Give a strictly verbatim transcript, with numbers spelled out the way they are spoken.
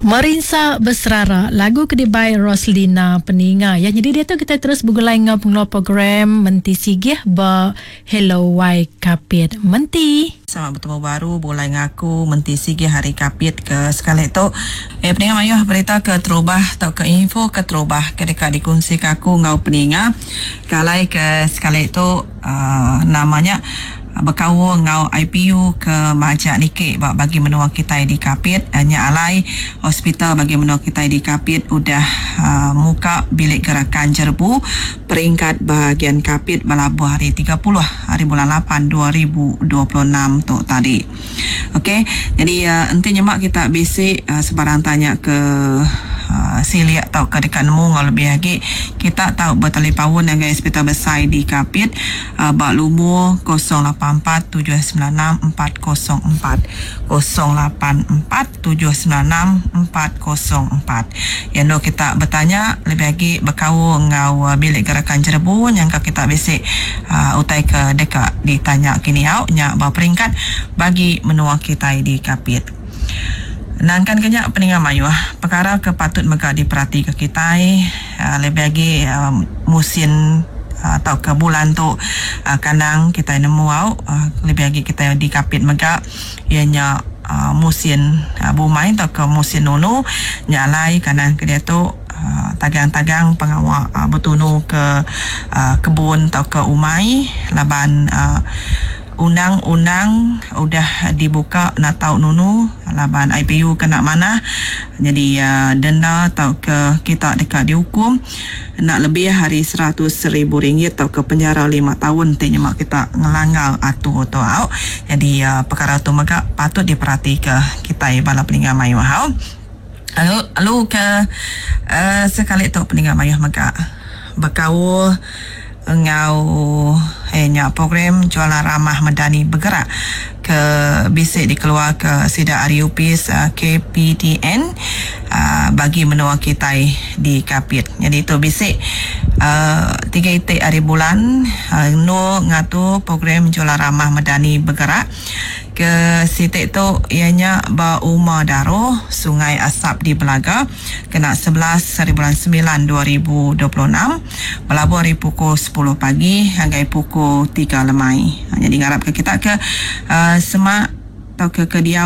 Marinsa Besrara, lagu kedai Roslina Peninga. Ya, jadi dia tu kita terus bergulai dengan pengelola program Menti Sigih ba Hello Wai Kapit. Menti. Selamat bertemu baru boleh ngaku Menti Sigih hari Kapit ke sekali tu. Eh peninga mayuh berita ke terubah atau ke info ke terubah ketika dikongsi kaku ngau peninga. Kalai ke sekali tu uh, namanya berkawa ngau I P U ke Majak Nikik bagi menua kita di Kapit. Hanya alai hospital bagi menua kita di Kapit udah uh, muka bilik gerakan jerbu peringkat bahagian Kapit balabu hari tiga puluh hari bulan lapan dua ribu dua puluh enam tu tadi. Okey, jadi uh, enti nyemak kita basic uh, sebarang tanya ke Uh, siliak tau ke dekat nemu ngau lebih lagi kita tahu bertelefon dengan hospital besar di Kapit uh, bak lumur kosong lapan empat tujuh sembilan enam empat kosong empat kosong lapan empat tujuh sembilan enam empat kosong empat. Yang tu kita bertanya lebih lagi berkau ngau uh, bilik gerakan jerbu yang kita basic uh, utai ke dekat ditanya kini au nya bawa peringkat bagi menua kita di Kapit. Nangkan kenya peninga mayuh perkara kepatut mega diperhati ke kita uh, lebih lagi uh, musim uh, atau ke bulan tu uh, kanang kita nemu au uh, lebih lagi kita di Kapit mega ianya uh, musim uh, bumai atau ke musim nunu nyalai kanang ke dia tu uh, tagang-tagang pengawal uh, bertunu ke uh, kebun atau ke umai laban uh, undang-undang udah dibuka nak tahu nunu laban I P U kena mana jadi uh, denda atau ke kita dekat dihukum nak lebih hari seratus ribu ringgit atau ke penjara lima tahun tinya mak kita ngelanggar atu atau au. Jadi uh, perkara tu maka patut diperhati ke kita bala peninggal mayuh au. Lalu, lalu ke uh, sekali tu peninggal mayuh maka berkau ngau hanya program jualan ramah medani bergerak ke bisik dikeluar ke Sida Ariupis uh, K P T N uh, bagi menua kita di Kapit. Jadi itu bisik uh, tiga itik hari bulan uh, no ngatu program jualan ramah medani bergerak ke sitik tu ianya ba Umar Daro Sungai Asap di Belaga kena sebelas hari bulan sembilan dua ribu dua puluh enam berlabuh hari pukul sepuluh pagi hingga pukul tiga lemai. Jadi ngarap ke kita ke uh, semak atau ke ke dia